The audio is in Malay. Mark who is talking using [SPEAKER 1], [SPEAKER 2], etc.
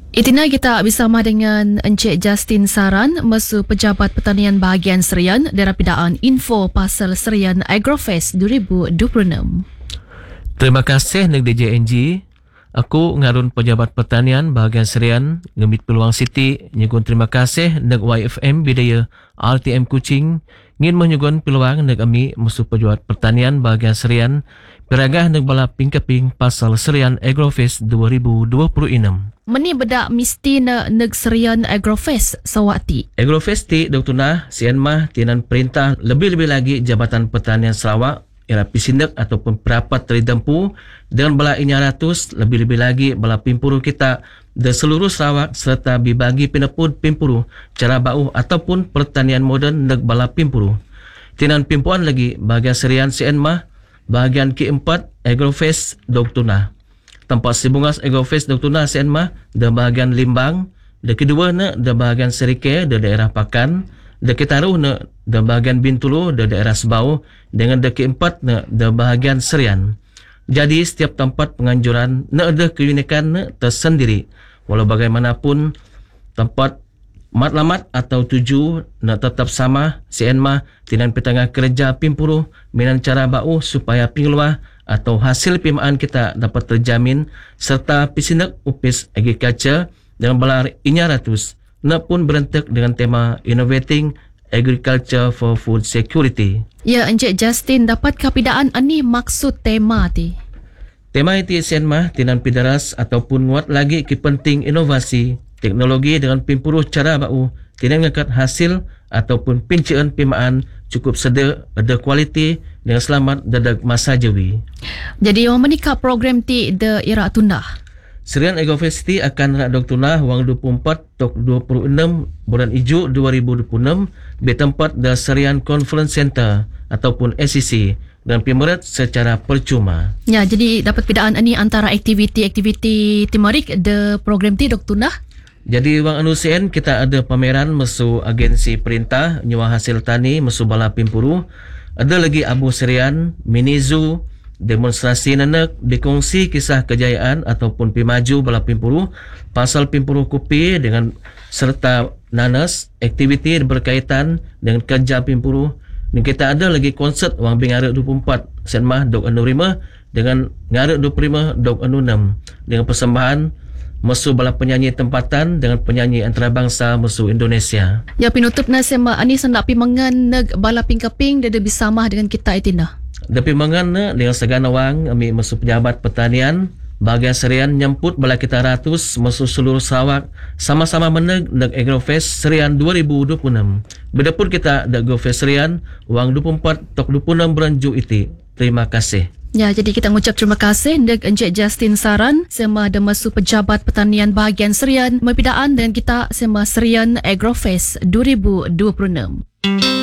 [SPEAKER 1] Itina kita bersama dengan Encik Justin Saran, Mesu Pejabat Pertanian Bahagian Serian Daerah Pidaan Info Pasal Serian Agrofest 2026.
[SPEAKER 2] Terima kasih neg DJNG. Aku ngarun Pejabat Pertanian Bahagian Serian ngemit peluang Siti nyugun terima kasih neg YFM Bidaya RTM Kuching ngin menyugun peluang neg ami Mesu Pejabat Pertanian Bahagian Serian peragah neg bala pingkeping Pasal Serian Agrofest 2026.
[SPEAKER 1] Meni bedak mesti neg Serian Agrofest sawati.
[SPEAKER 2] Agrofest ti Dr. Nah sian mah tinan perintah lebih-lebih lagi Jabatan Pertanian Sarawak ialah pisindak ataupun perapat teridempu dengan bala 900 lebih-lebih lagi bala pimpuru kita di seluruh Sarawak serta dibagi pinepud pimpuru cara bau ataupun pertanian moden neg bala pimpuru. Tinan pimpuan lagi bahagian Serian sian mah bahagian keempat Agrofest Dr. Nah. Tempat sibungas Agrofest Dr. Nah sian mah di bahagian Limbang, di kedua na di bahagian Serike di daerah Pakan, di ketaruh na di bahagian Bintulu di daerah Sebau, dengan di keempat na di bahagian Serian. Jadi setiap tempat penganjuran na ada keunikan na tersendiri. Walau bagaimanapun tempat matlamat atau tuju na tetap sama sian mah tinan petangah kerja pimpuru minan cara bau supaya pingluah atau hasil pimaan kita dapat terjamin serta pisindak upis agriculture dengan belar 900 na pun berentek dengan tema Innovating Agriculture for Food Security.
[SPEAKER 1] Ya, Encik Justin, dapat kapidaan ani maksud tema ti?
[SPEAKER 2] Tema itu sian mah tinan pidaras ataupun nguat lagi ki penting inovasi teknologi dengan pimpuru cara bau tinan ngakat hasil ataupun pincaan pimaan cukup sedia, ada kualiti dengan selamat dadak masa jawi.
[SPEAKER 1] Jadi yang menikah program ti de ira tunda.
[SPEAKER 2] Serian Agrofest ti akan nak Dr. Nah wang 24 tok 26 bulan Ijuk 2026 di tempat the Serian Conference Center ataupun SCC dan pimerat secara percuma.
[SPEAKER 1] Ya, jadi dapat pidaan ani antara aktiviti-aktiviti timarik de program ti Dr. Nah.
[SPEAKER 2] Jadi wang anusian kita ada pameran mesu agensi perintah nyuah hasil tani mesu bala pimpuru. Ada lagi Abu Serian, mini zoo, demonstrasi nanak, dikongsi kisah kejayaan ataupun pimaju bala pimpuru, pasal pimpuru kopi dengan serta nanas, aktiviti berkaitan dengan kerja pimpuru. Dan kita ada lagi konsert wang bingarek 24 sen mah dok anu 5 dengan ngarek 25 dok anu 6 dengan persembahan mesu bala penyanyi tempatan dengan penyanyi antarabangsa mesu Indonesia.
[SPEAKER 1] Ya, pinutup na sema ani sandak pimangan neg bala pingkaping dia bersama dengan kita itina.
[SPEAKER 2] Dapi mangan na dengan segana wang ami mesu Pejabat Pertanian bahagian Serian nyambut bala kita ratus mesu seluruh Sarawak sama-sama meneg neg Agrofest Serian 2026. Bedapun kita neg Agrofest Serian wang 24 tok 26 bulan Ju iti. Terima kasih.
[SPEAKER 1] Ya, jadi kita mengucap terima kasih dek Encik Justin Saran sema de Mesu Pejabat Pertanian Bahagian Serian mempidaan dengan kita sema Serian Agrofest 2026.